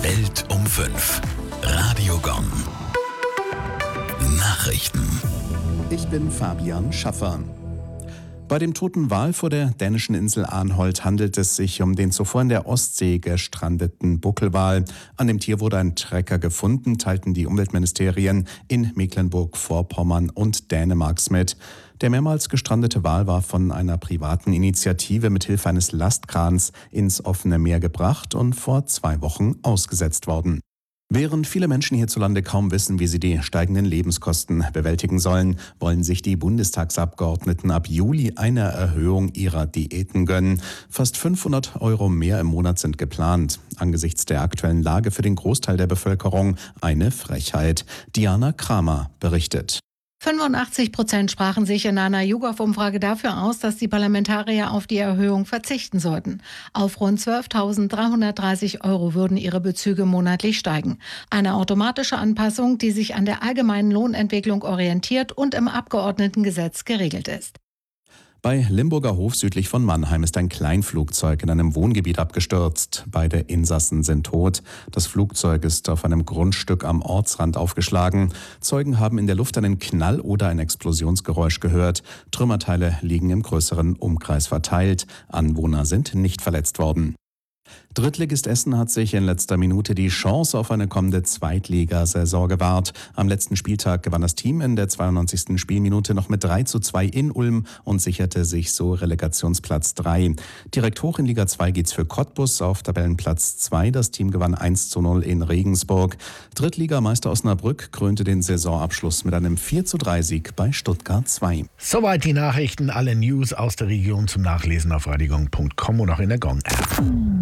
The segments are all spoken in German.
Welt um 5. Radio Gong. Nachrichten. Ich bin Fabian Schaffer. Bei dem toten Wal vor der dänischen Insel Arnholt handelt es sich um den zuvor in der Ostsee gestrandeten Buckelwal. An dem Tier wurde ein Trecker gefunden, teilten die Umweltministerien in Mecklenburg-Vorpommern und Dänemark mit. Der mehrmals gestrandete Wal war von einer privaten Initiative mit Hilfe eines Lastkrans ins offene Meer gebracht und vor 2 Wochen ausgesetzt worden. Während viele Menschen hierzulande kaum wissen, wie sie die steigenden Lebenskosten bewältigen sollen, wollen sich die Bundestagsabgeordneten ab Juli eine Erhöhung ihrer Diäten gönnen. Fast 500 € mehr im Monat sind geplant. Angesichts der aktuellen Lage für den Großteil der Bevölkerung eine Frechheit. Diana Kramer berichtet. 85% sprachen sich in einer YouGov-Umfrage dafür aus, dass die Parlamentarier auf die Erhöhung verzichten sollten. Auf rund 12.330 € würden ihre Bezüge monatlich steigen. Eine automatische Anpassung, die sich an der allgemeinen Lohnentwicklung orientiert und im Abgeordnetengesetz geregelt ist. Bei Limburger Hof südlich von Mannheim ist ein Kleinflugzeug in einem Wohngebiet abgestürzt. Beide Insassen sind tot. Das Flugzeug ist auf einem Grundstück am Ortsrand aufgeschlagen. Zeugen haben in der Luft einen Knall oder ein Explosionsgeräusch gehört. Trümmerteile liegen im größeren Umkreis verteilt. Anwohner sind nicht verletzt worden. Drittligist Essen hat sich in letzter Minute die Chance auf eine kommende Zweitligasaison gewahrt. Am letzten Spieltag gewann das Team in der 92. Spielminute noch mit 3:2 in Ulm und sicherte sich so Relegationsplatz 3. Direkt hoch in Liga 2 geht's für Cottbus auf Tabellenplatz 2. Das Team gewann 1:0 in Regensburg. Drittligameister Osnabrück krönte den Saisonabschluss mit einem 4:3-Sieg bei Stuttgart 2. Soweit die Nachrichten, alle News aus der Region zum Nachlesen auf radiogong.com und auch in der Gong-App.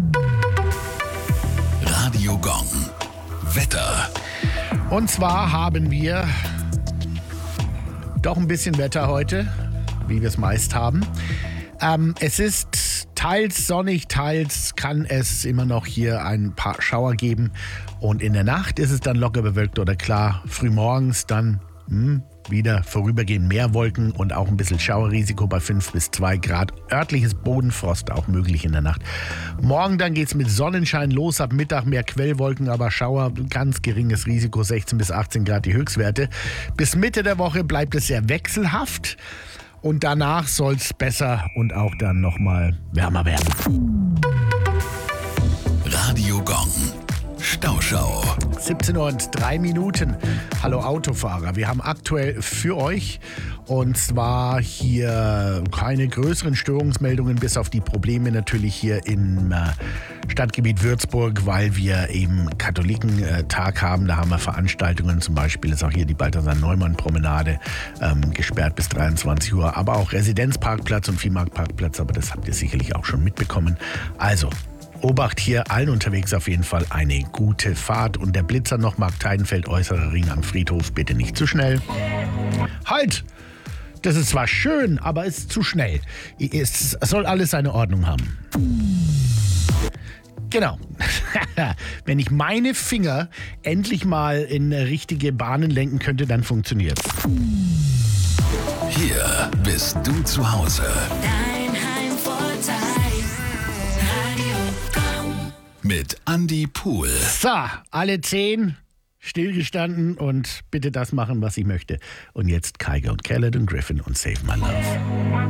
Radio Gong. Wetter. Und zwar haben wir doch ein bisschen Wetter heute, wie wir es meist haben. Es ist teils sonnig, teils kann es immer noch hier ein paar Schauer geben. Und in der Nacht ist es dann locker bewölkt oder klar. Frühmorgens dann wieder vorübergehend mehr Wolken und auch ein bisschen Schauerrisiko bei 5 bis 2 Grad. Örtliches Bodenfrost auch möglich in der Nacht. Morgen dann geht es mit Sonnenschein los. Ab Mittag mehr Quellwolken, aber Schauer, ganz geringes Risiko, 16 bis 18 Grad die Höchstwerte. Bis Mitte der Woche bleibt es sehr wechselhaft. Und danach soll es besser und auch dann nochmal wärmer werden. Radio Gong. Stauschau. 17:03 Uhr. Hallo Autofahrer. Wir haben aktuell für euch und zwar hier keine größeren Störungsmeldungen, bis auf die Probleme natürlich hier im Stadtgebiet Würzburg, weil wir eben Katholikentag haben. Da haben wir Veranstaltungen, zum Beispiel ist auch hier die Balthasar-Neumann-Promenade gesperrt bis 23 Uhr, aber auch Residenzparkplatz und Viehmarktparkplatz, aber das habt ihr sicherlich auch schon mitbekommen. Also Obacht hier, allen unterwegs auf jeden Fall eine gute Fahrt. Und der Blitzer noch, Markteidenfeld, äußerer Ring am Friedhof, bitte nicht zu schnell. Halt! Das ist zwar schön, aber es ist zu schnell. Es soll alles seine Ordnung haben. Genau. Wenn ich meine Finger endlich mal in richtige Bahnen lenken könnte, dann funktioniert's. Hier bist du zu Hause. Mit Andi Pohl. So, alle 10 stillgestanden und bitte das machen, was ich möchte. Und jetzt Kygo und Khaled und Griffin und Save My Love.